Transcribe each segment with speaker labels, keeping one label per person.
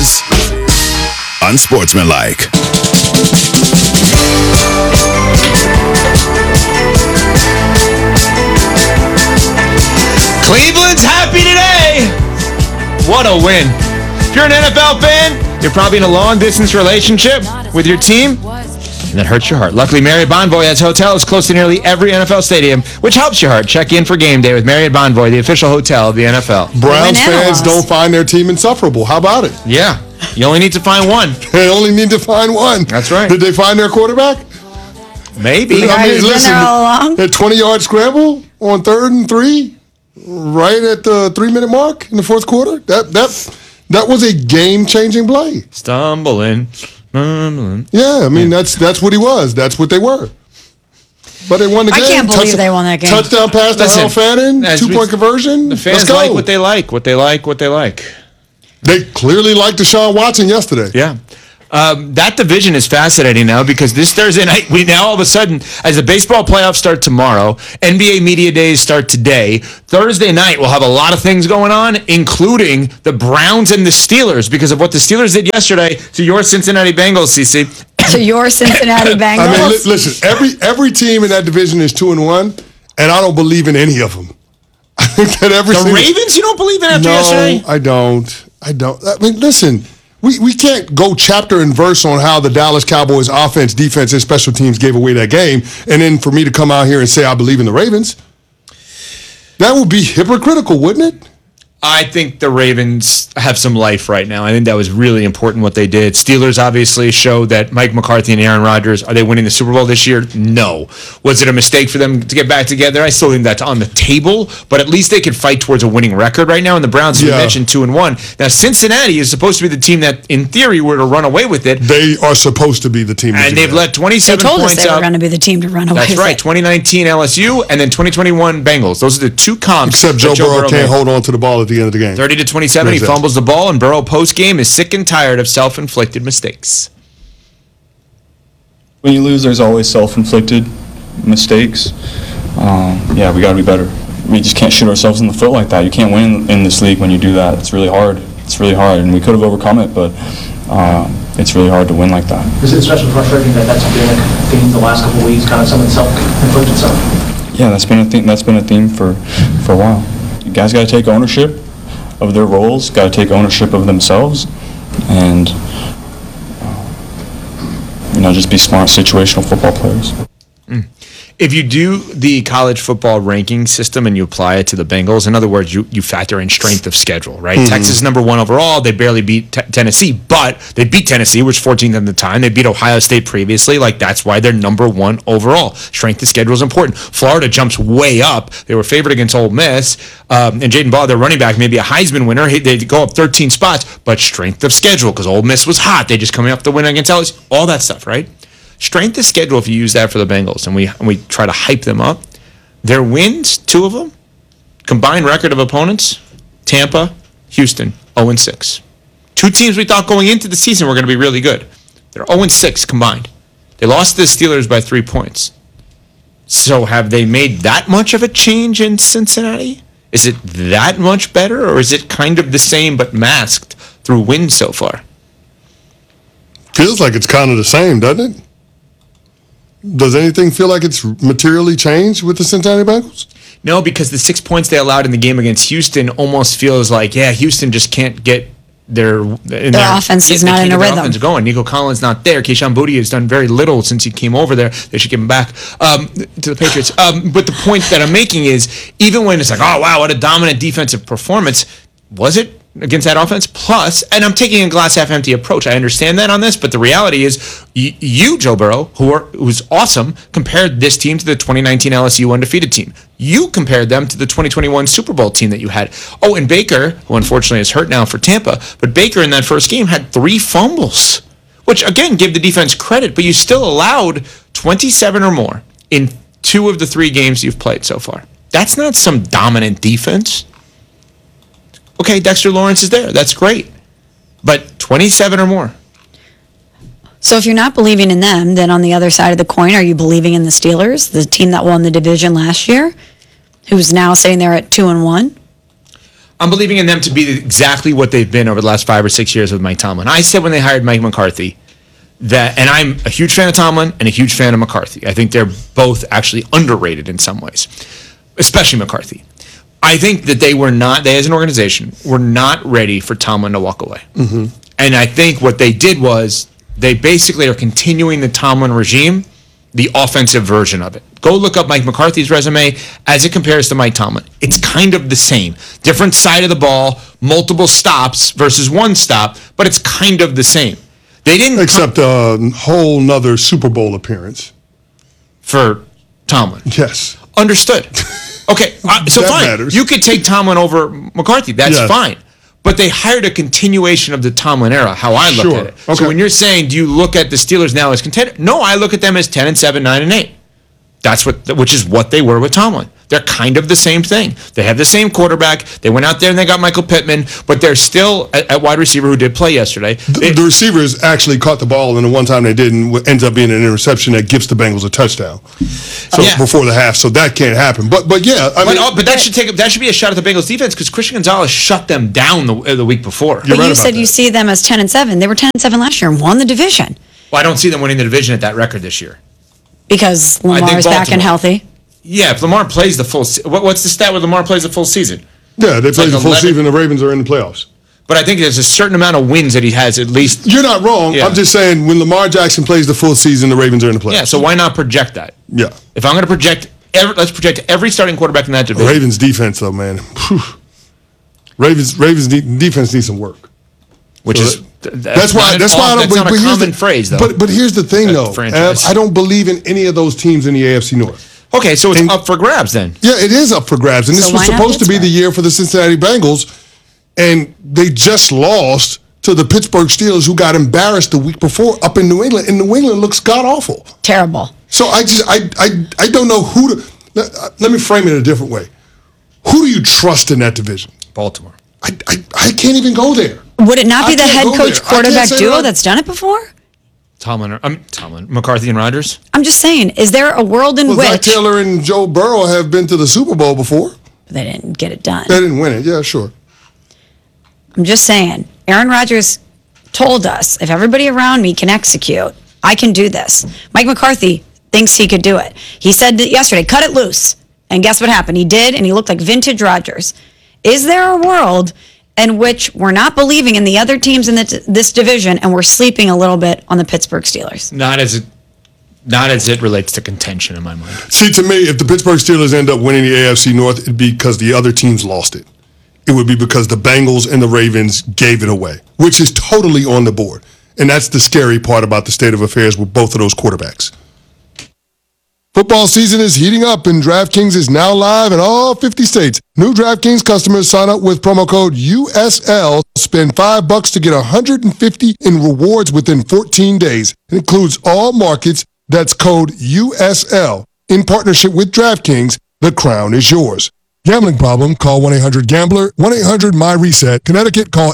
Speaker 1: is unsportsmanlike.
Speaker 2: Cleveland's happy today. What a win. If you're an NFL fan, you're probably in a long-distance relationship with your team, and that hurts your heart. Luckily, Marriott Bonvoy has hotels close to nearly every NFL stadium, which helps your heart. Check in for game day with Marriott Bonvoy, the official hotel of the NFL.
Speaker 3: Browns fans don't find their team insufferable. How about it?
Speaker 2: Yeah. You only need to find one.
Speaker 3: They only need to find one.
Speaker 2: That's right.
Speaker 3: Did they find their quarterback?
Speaker 2: Maybe.
Speaker 3: Listen, a 20-yard scramble on 3rd and 3, right at the 3-minute mark in the fourth quarter. That was a game-changing play.
Speaker 2: Stumbling.
Speaker 3: Yeah, I mean, that's what he was. That's what they were. But they won the game.
Speaker 4: I can't believe they won that game.
Speaker 3: Touchdown pass to Harold Fannin, 2-point conversion.
Speaker 2: The fans like what they like.
Speaker 3: They clearly liked Deshaun Watson yesterday.
Speaker 2: Yeah. That division is fascinating now because this Thursday night, we now all of a sudden, as the baseball playoffs start tomorrow, NBA Media Days start today, Thursday night we'll have a lot of things going on, including the Browns and the Steelers because of what the Steelers did yesterday to your Cincinnati Bengals, CeCe.
Speaker 4: To your Cincinnati Bengals.
Speaker 3: I mean, listen, every team in that division is 2-1, and I don't believe in any of them. I think that
Speaker 2: the Ravens you don't believe in after yesterday?
Speaker 3: I don't. I mean, listen. We can't go chapter and verse on how the Dallas Cowboys offense, defense, and special teams gave away that game, and then for me to come out here and say I believe in the Ravens. That would be hypocritical, wouldn't it?
Speaker 2: I think the Ravens have some life right now. I think that was really important what they did. Steelers obviously showed that Mike McCarthy and Aaron Rodgers, are they winning the Super Bowl this year? No. Was it a mistake for them to get back together? I still think that's on the table, but at least they could fight towards a winning record right now. And the Browns, you mentioned, 2-1. Now, Cincinnati is supposed to be the team that, in theory, were to run away with it.
Speaker 3: They are supposed to be the team.
Speaker 2: And they've let 27
Speaker 4: points up. They told us they were
Speaker 2: going
Speaker 4: to be the team to run away with it.
Speaker 2: That's right. 2019 LSU and then 2021 Bengals. Those are the two comps.
Speaker 3: Except Joe Burrow can't hold on to the ball at the end of the game.
Speaker 2: 30-27, he fumbles the ball, and Burrow post-game is sick and tired of self-inflicted mistakes.
Speaker 5: When you lose, there's always self-inflicted mistakes. We got to be better. We just can't shoot ourselves in the foot like that. You can't win in this league when you do that. It's really hard. And we could have overcome it, but it's really hard to win like that.
Speaker 6: Is it especially frustrating that that's been a theme the last couple of weeks, kind of some self-inflicted stuff?
Speaker 5: Yeah, that's been a theme. That's been a theme for a while. You guys got to take ownership of their roles, got to take ownership of themselves, and just be smart situational football players.
Speaker 2: If you do the college football ranking system and you apply it to the Bengals, in other words, you factor in strength of schedule, right? Mm-hmm. Texas is number 1 overall. They barely beat Tennessee, but they beat Tennessee, which 14th at the time. They beat Ohio State previously. That's why they're number 1 overall. Strength of schedule is important. Florida jumps way up. They were favored against Ole Miss. And Jaden Ball, their running back, maybe a Heisman winner. They go up 13 spots, but strength of schedule because Ole Miss was hot. They just coming up the win against LSU. All that stuff, right? Strength of schedule, if you use that for the Bengals, and we try to hype them up, their wins, 2 of them, combined record of opponents, Tampa, Houston, 0-6. 2 teams we thought going into the season were going to be really good. They're 0-6 combined. They lost to the Steelers by 3 points. So have they made that much of a change in Cincinnati? Is it that much better, or is it kind of the same but masked through wins so far?
Speaker 3: Feels like it's kind of the same, doesn't it? Does anything feel like it's materially changed with the Cincinnati Bengals?
Speaker 2: No, because the 6 points they allowed in the game against Houston almost feels like, Houston just can't get their
Speaker 4: offense is not in a rhythm.
Speaker 2: Offense going. Nico Collins not there. Keyshawn Boutte has done very little since he came over there. They should give him back to the Patriots. But the point that I'm making is, even when it's like, oh wow, what a dominant defensive performance, was it against that offense? Plus, and I'm taking a glass half empty approach. I understand that on this, but the reality is, you, Joe Burrow, who's awesome, compared this team to the 2019 LSU undefeated team. You compared them to the 2021 Super Bowl team that you had. Oh, and Baker, who unfortunately is hurt now for Tampa, but Baker in that first game had 3 fumbles, which again, give the defense credit, but you still allowed 27 or more in 2 of the 3 games you've played so far. That's not some dominant defense. Okay, Dexter Lawrence is there. That's great. But 27 or more.
Speaker 4: So if you're not believing in them, then on the other side of the coin, are you believing in the Steelers, the team that won the division last year, who's now sitting there at 2-1?
Speaker 2: I'm believing in them to be exactly what they've been over the last 5 or 6 years with Mike Tomlin. I said when they hired Mike McCarthy that, and I'm a huge fan of Tomlin and a huge fan of McCarthy. I think they're both actually underrated in some ways, especially McCarthy. I think that they as an organization, were not ready for Tomlin to walk away. Mm-hmm. And I think what they did was they basically are continuing the Tomlin regime, the offensive version of it. Go look up Mike McCarthy's resume as it compares to Mike Tomlin. It's kind of the same. Different side of the ball, multiple stops versus one stop, but it's kind of the same. They didn't
Speaker 3: except a whole nother Super Bowl appearance
Speaker 2: for Tomlin.
Speaker 3: Yes.
Speaker 2: Understood. Okay, so
Speaker 3: that
Speaker 2: fine.
Speaker 3: matters.
Speaker 2: You could take Tomlin over McCarthy. That's fine. But they hired a continuation of the Tomlin era, how I look at it.
Speaker 3: Okay.
Speaker 2: So when you're saying, do you look at the Steelers now as contender? No, I look at them as 10-7, 9-8. Which is what they were with Tomlin. They're kind of the same thing. They have the same quarterback. They went out there and they got Michael Pittman, but they're still at wide receiver who did play yesterday.
Speaker 3: The receivers actually caught the ball, and the one time they didn't, ends up being an interception that gives the Bengals a touchdown. So before the half, so that can't happen. But yeah,
Speaker 2: but that should be a shot at the Bengals defense because Christian Gonzalez shut them down the week before.
Speaker 4: But you said you see them as 10-7. They were 10-7 last year and won the division.
Speaker 2: Well, I don't see them winning the division at that record this year.
Speaker 4: Because Lamar is back and healthy.
Speaker 2: Yeah, if Lamar plays the full what's the stat where Lamar plays the full season?
Speaker 3: Yeah, they play the full season. The Ravens are in the playoffs.
Speaker 2: But I think there's a certain amount of wins that he has at least.
Speaker 3: You're not wrong.
Speaker 2: Yeah.
Speaker 3: I'm just saying when Lamar Jackson plays the full season, the Ravens are in the playoffs.
Speaker 2: Yeah, so why not project that?
Speaker 3: Yeah.
Speaker 2: If I'm going to project, let's project every starting quarterback in that division.
Speaker 3: Ravens defense, though, man. Ravens defense needs some work.
Speaker 2: Which is
Speaker 3: that's why I don't.
Speaker 2: That's not a common phrase, though.
Speaker 3: But here's the thing, though. I don't believe in any of those teams in the AFC North.
Speaker 2: Okay, so it's up for grabs then.
Speaker 3: Yeah, it is up for grabs, and this was supposed to be the year for the Cincinnati Bengals, and they just lost to the Pittsburgh Steelers, who got embarrassed the week before up in New England, and New England looks god awful.
Speaker 4: Terrible.
Speaker 3: So I don't know who to. Let me frame it a different way. Who do you trust in that division?
Speaker 2: Baltimore.
Speaker 3: I can't even go there.
Speaker 4: Would it not be the head coach quarterback duo that's done it before?
Speaker 2: Tomlin, McCarthy and Rodgers.
Speaker 4: I'm just saying, is there a world in which
Speaker 3: Zach Taylor and Joe Burrow have been to the Super Bowl before?
Speaker 4: They didn't get it done.
Speaker 3: They didn't win it. Yeah, sure.
Speaker 4: I'm just saying, Aaron Rodgers told us, if everybody around me can execute, I can do this. Mike McCarthy thinks he could do it. He said yesterday, cut it loose. And guess what happened? He did, and he looked like vintage Rodgers. Is there a world in which we're not believing in the other teams in this division and we're sleeping a little bit on the Pittsburgh Steelers?
Speaker 2: Not as it relates to contention in my mind.
Speaker 3: See, to me, if the Pittsburgh Steelers end up winning the AFC North, it'd be because the other teams lost it. It would be because the Bengals and the Ravens gave it away, which is totally on the board. And that's the scary part about the state of affairs with both of those quarterbacks. Football season is heating up, and DraftKings is now live in all 50 states. New DraftKings customers sign up with promo code USL, spend $5 to get $150 in rewards within 14 days. It includes all markets. That's code USL. In partnership with DraftKings, the crown is yours. Gambling problem? Call 1-800-GAMBLER, 1-800-MY-RESET. Connecticut, call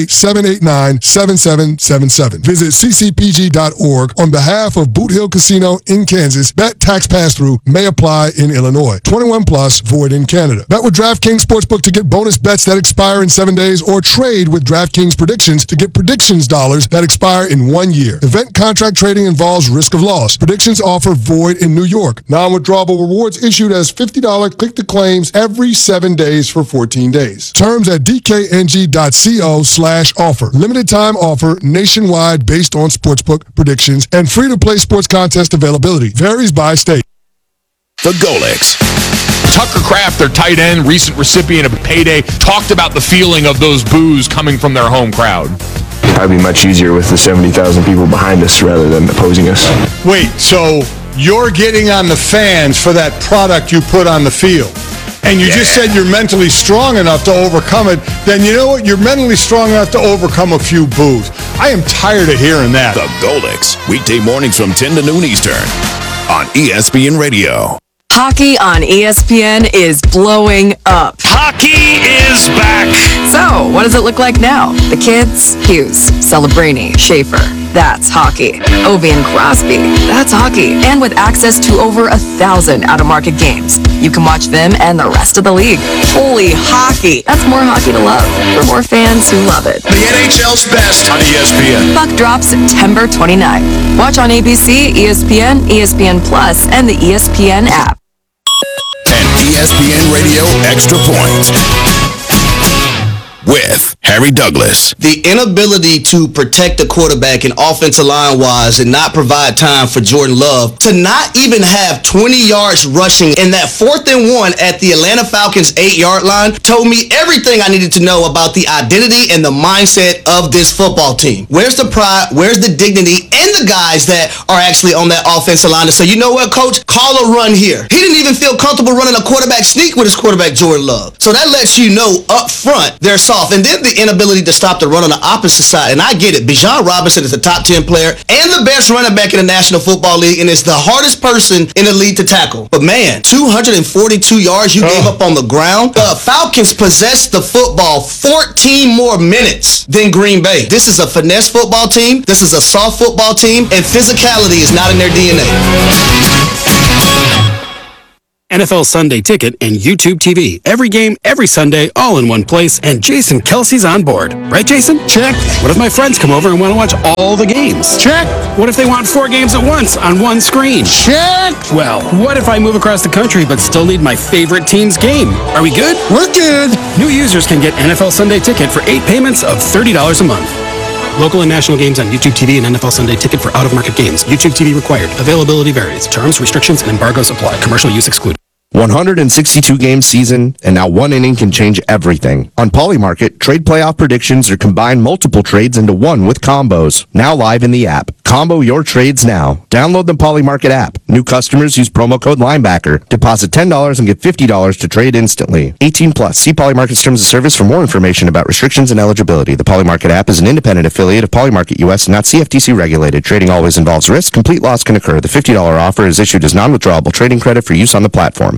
Speaker 3: 888-789-7777. Visit ccpg.org on behalf of Boot Hill Casino in Kansas. Bet tax pass-through may apply in Illinois. 21 plus, void in Canada. Bet with DraftKings Sportsbook to get bonus bets that expire in 7 days, or trade with DraftKings Predictions to get predictions dollars that expire in 1 year. Event contract trading involves risk of loss. Predictions offer void in New York. Non-withdrawable rewards issued as $50 click-to-claims every 7 days for 14 days. Terms at dkng.co/offer. Limited time offer nationwide based on sportsbook predictions and free-to-play sports contest availability. Varies by state.
Speaker 1: The Golics.
Speaker 7: Tucker Kraft, their tight end, recent recipient of a payday, talked about the feeling of those boos coming from their home crowd.
Speaker 8: It'd probably be much easier with the 70,000 people behind us rather than opposing us.
Speaker 9: Wait, so you're getting on the fans for that product you put on the field? And you just said you're mentally strong enough to overcome it, then you know what? You're mentally strong enough to overcome a few boos. I am tired of hearing that.
Speaker 1: The Golics, weekday mornings from 10 to noon Eastern on ESPN Radio.
Speaker 10: Hockey on ESPN is blowing up.
Speaker 11: Hockey is back.
Speaker 10: So, what does it look like now? The kids, Hughes, Celebrini, Schaefer. That's hockey. Ovi and Crosby, that's hockey. And with access to over 1,000 out-of-market games, you can watch them and the rest of the league. Holy hockey. That's more hockey to love for more fans who love it.
Speaker 1: The NHL's best on ESPN.
Speaker 10: Puck drops September 29th. Watch on ABC, ESPN, ESPN Plus, and the ESPN app.
Speaker 1: And ESPN Radio Extra Points with Harry Douglas.
Speaker 11: The inability to protect the quarterback and offensive line-wise and not provide time for Jordan Love to not even have 20 yards rushing in that 4th and 1 at the Atlanta Falcons 8-yard line told me everything I needed to know about the identity and the mindset of this football team. Where's the pride? Where's the dignity? And the guys that are actually on that offensive line to say, you know what, coach? Call a run here. He didn't even feel comfortable running a quarterback sneak with his quarterback, Jordan Love. So that lets you know up front they're soft. And then the inability to stop the run on the opposite side. And I get it. Bijan Robinson is a top 10 player and the best running back in the National Football League and is the hardest person in the league to tackle. But man, 242 yards you gave up on the ground. The Falcons possessed the football 14 more minutes than Green Bay. This is a finesse football team. This is a soft football team. And physicality is not in their DNA.
Speaker 12: NFL Sunday Ticket and YouTube TV. Every game, every Sunday, all in one place, and Jason Kelsey's on board. Right, Jason? Check. What if my friends come over and want to watch all the games? Check. What if they want 4 games at once on one screen? Check. Well, what if I move across the country but still need my favorite team's game? Are we good? We're good. New users can get NFL Sunday Ticket for 8 payments of $30 a month. Local and national games on YouTube TV and NFL Sunday Ticket for out-of-market games. YouTube TV required. Availability varies. Terms, restrictions, and embargoes apply. Commercial use excluded.
Speaker 13: 162-game season, and now one inning can change everything. On Polymarket, trade playoff predictions or combine multiple trades into one with combos. Now live in the app. Combo your trades now. Download the Polymarket app. New customers use promo code Linebacker. Deposit $10 and get $50 to trade instantly. 18 plus. See Polymarket's terms of service for more information about restrictions and eligibility. The Polymarket app is an independent affiliate of Polymarket US, not CFTC regulated. Trading always involves risk. Complete loss can occur. The $50 offer is issued as non-withdrawable trading credit for use on the platform.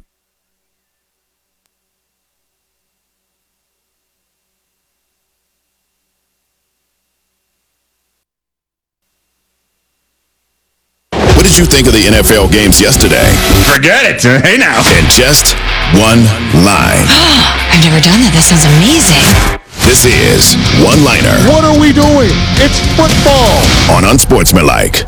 Speaker 1: What did you think of the NFL games yesterday?
Speaker 2: Forget it. Hey now.
Speaker 1: In just one line.
Speaker 14: I've never done that. That sounds amazing.
Speaker 1: This is One Liner.
Speaker 3: What are we doing? It's football.
Speaker 1: On Unsportsmanlike.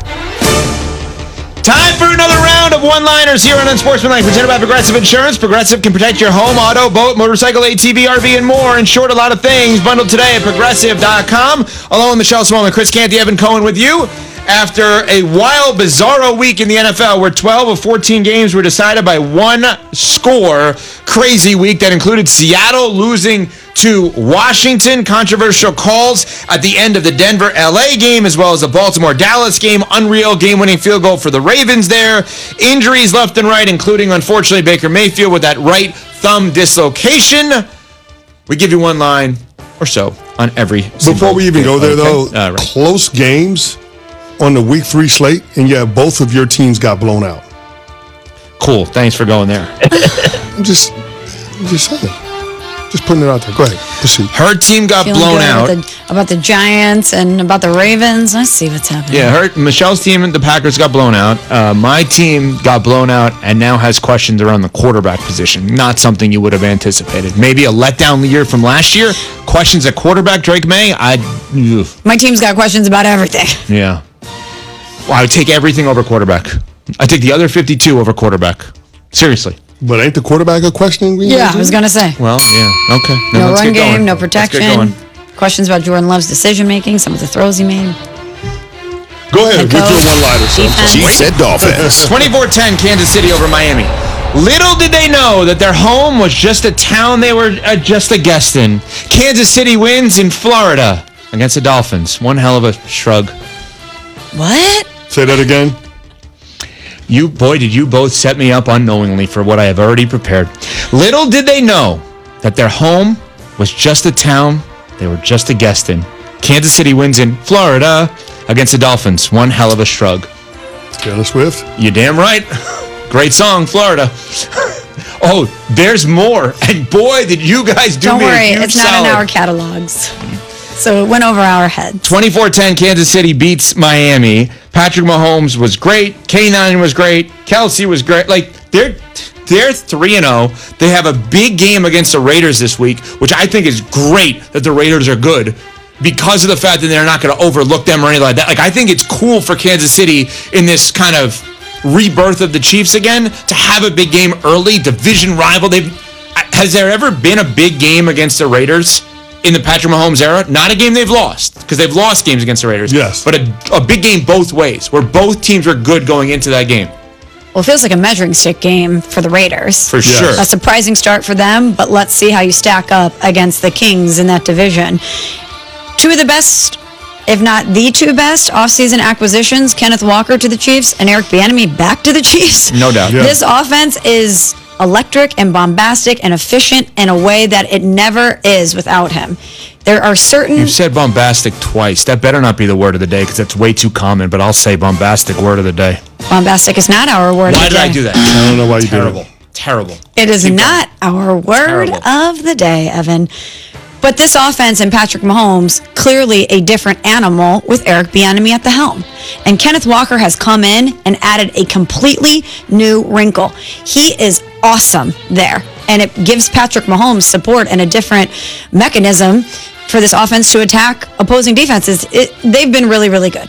Speaker 2: Time for another round of one-liners here on Unsportsmanlike, presented by Progressive Insurance. Progressive can protect your home, auto, boat, motorcycle, ATV, RV, and more. In short, a lot of things. Bundled today at Progressive.com. Along with Michelle Small and Chris Canty, Evan Cohen with you. After a wild, bizarro week in the NFL where 12 of 14 games were decided by one score, crazy week that included Seattle losing to Washington, controversial calls at the end of the Denver-LA game, as well as the Baltimore-Dallas game, unreal game-winning field goal for the Ravens there, injuries left and right, including, unfortunately, Baker Mayfield with that right thumb dislocation. We give you one line or so on every single
Speaker 3: Before we even
Speaker 2: game.
Speaker 3: go there, though,
Speaker 2: Right.
Speaker 3: close games on the week 3 slate, and yeah, both of your teams got blown out.
Speaker 2: Cool. Thanks for going there.
Speaker 3: I'm just saying. Just putting it out there. Go ahead. Proceed.
Speaker 2: Her team got
Speaker 4: Feeling
Speaker 2: blown
Speaker 4: good
Speaker 2: out.
Speaker 4: about the Giants and about the Ravens. Let's see what's happening.
Speaker 2: Yeah, Michelle's team, the Packers, got blown out. My team got blown out and now has questions around the quarterback position. Not something you would have anticipated. Maybe a letdown year from last year. Questions at quarterback, Drake May.
Speaker 4: My team's got questions about everything.
Speaker 2: Yeah. Well, I would take everything over quarterback. I take the other 52 over quarterback. Seriously.
Speaker 3: But ain't the quarterback a questioning?
Speaker 4: Yeah, I was going to say.
Speaker 2: Well, yeah. Okay. Then
Speaker 4: No
Speaker 2: let's
Speaker 4: run
Speaker 2: get going.
Speaker 4: game, no
Speaker 2: Let's get
Speaker 4: protection.
Speaker 2: going.
Speaker 4: Questions about Jordan Love's decision-making, some of the throws he made.
Speaker 3: Go ahead.
Speaker 4: Head
Speaker 3: With your
Speaker 4: coach,
Speaker 3: one-liner, son.
Speaker 4: defense.
Speaker 1: Chiefs at Dolphins.
Speaker 2: 24-10 Kansas City over Miami. Little did they know that their home was just a town they were just a guest in. Kansas City wins in Florida against the Dolphins. One hell of a shrug.
Speaker 4: What?
Speaker 3: Say that again.
Speaker 2: Did you both set me up unknowingly for what I have already prepared. Little did they know that their home was just a town they were just a guest in. Kansas City wins in Florida against the Dolphins. One hell of a shrug.
Speaker 3: Taylor Swift.
Speaker 2: You damn right. Great song, Florida. Oh, there's more. And boy, did you guys do
Speaker 4: Don't
Speaker 2: me
Speaker 4: worry,
Speaker 2: a huge
Speaker 4: it's not
Speaker 2: solid.
Speaker 4: in our catalogs. So it went over our heads.
Speaker 2: 24-10, Kansas City beats Miami. Patrick Mahomes was great. K9 was great. Kelsey was great. Like, they're 3-0. They have a big game against the Raiders this week, which I think is great that the Raiders are good because of the fact that they're not going to overlook them or anything like that. Like, I think it's cool for Kansas City in this kind of rebirth of the Chiefs again to have a big game early, division rival. Has there ever been a big game against the Raiders in the Patrick Mahomes era? Not a game they've lost, because they've lost games against the Raiders.
Speaker 3: Yes.
Speaker 2: But a big game both ways, where both teams were good going into that game.
Speaker 4: Well, it feels like a measuring stick game for the Raiders.
Speaker 2: For sure.
Speaker 4: A surprising start for them, but let's see how you stack up against the Kings in that division. Two of the best, if not the two best, offseason acquisitions, Kenneth Walker to the Chiefs and Eric Bieniemy back to the Chiefs.
Speaker 2: No doubt.
Speaker 3: Yeah.
Speaker 4: This offense is electric and bombastic and efficient in a way that it never is without him. There are certain...
Speaker 2: You've said bombastic twice. That better not be the word of the day, because that's way too common, but I'll say bombastic word of the day.
Speaker 4: Bombastic is not our word
Speaker 2: Why
Speaker 4: of the
Speaker 2: did
Speaker 4: day.
Speaker 2: I do that?
Speaker 3: I don't know why you did it.
Speaker 2: Terrible.
Speaker 4: It is
Speaker 2: Keep
Speaker 4: not our word
Speaker 2: Terrible.
Speaker 4: of the day, Evan. But this offense and Patrick Mahomes, clearly a different animal with Eric Bieniemy at the helm. And Kenneth Walker has come in and added a completely new wrinkle. He is awesome there. And it gives Patrick Mahomes support and a different mechanism for this offense to attack opposing defenses. They've been really, really good.